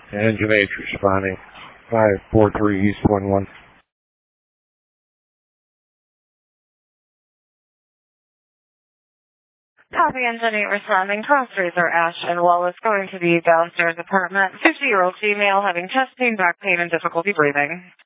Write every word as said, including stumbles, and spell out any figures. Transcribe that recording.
Engine H responding. five four three East one one. Copy, Engine eight responding. Cross Razor Ash and Wallace going to the downstairs apartment. fifty-year-old female having chest pain, back pain, and difficulty breathing.